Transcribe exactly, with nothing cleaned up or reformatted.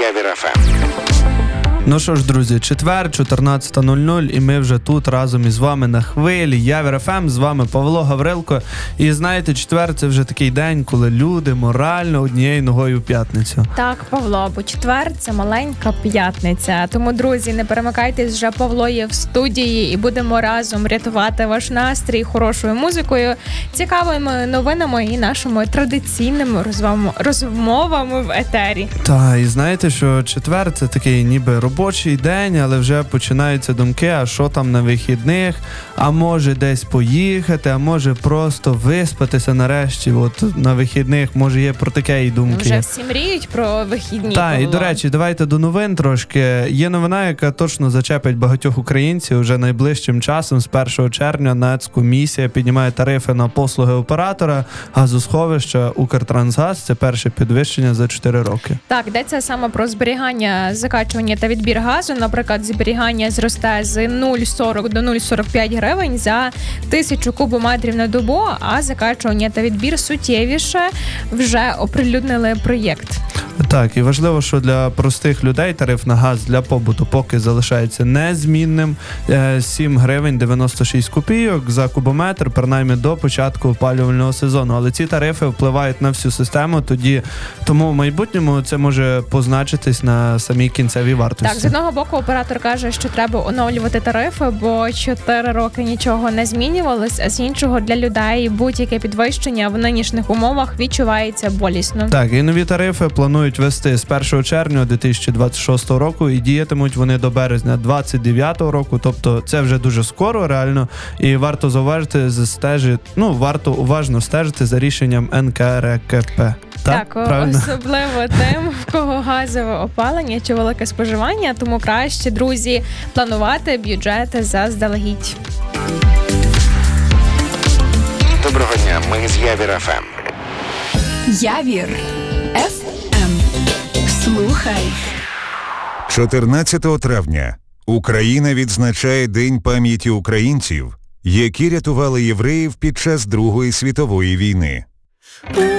Явір еф ем. Ну що ж, друзі, четвер, чотирнадцята нуль нуль, і ми вже тут разом із вами на хвилі Явір еф ем, з вами Павло Гаврилко. І знаєте, четвер – це вже такий день, коли люди морально однією ногою в п'ятницю. Так, Павло, бо четвер – це маленька п'ятниця. Тому, друзі, не перемикайтесь, вже Павло є в студії і будемо разом рятувати ваш настрій хорошою музикою, цікавими новинами і нашими традиційними розмовами, розмовами в етері. Та, і знаєте, що четвер – це такий ніби робочий день, але вже починаються думки, а що там на вихідних, а може десь поїхати, а може просто виспатися нарешті, от на вихідних, може є про таке і думки. Вже всі мріють про вихідні. Так, і до речі, давайте до новин трошки. Є новина, яка точно зачепить багатьох українців. Уже найближчим часом, з першого червня, Нацкомісія піднімає тарифи на послуги оператора газосховища «Укртрансгаз». Це перше підвищення за чотири роки. Так, йдеться саме про зберігання, закачування та відбір газу. Наприклад, зберігання зросте з нуль цілих сорок до нуль цілих сорок п'ять гривень за тисячу кубометрів на добу, а закачування та відбір суттєвіше. Вже оприлюднили проєкт. Так, і важливо, що для простих людей тариф на газ для побуту поки залишається незмінним. сім гривень дев'яносто шість копійок за кубометр, принаймні до початку опалювального сезону. Але ці тарифи впливають на всю систему, тоді тому в майбутньому це може позначитись на самій кінцевій вартості. Так, з одного боку оператор каже, що треба оновлювати тарифи, бо чотири роки нічого не змінювалось, а з іншого для людей будь-яке підвищення в нинішніх умовах відчувається болісно. Так, і нові тарифи планують ввести з першого червня дві тисячі двадцять шостого року і діятимуть вони до березня двадцять дев'ятого року, тобто це вже дуже скоро реально, і варто зауважити, стежити, ну, варто уважно стежити за рішенням ен ка ер е ка пе. Так, так, правильно? Особливо тим, в кого газове опалення чи велике споживання, тому краще, друзі, планувати бюджети заздалегідь. Доброго дня, ми з Явір еф ем. Явір еф ем. Слухай. чотирнадцятого травня Україна відзначає День пам'яті українців, які рятували євреїв під час Другої світової війни.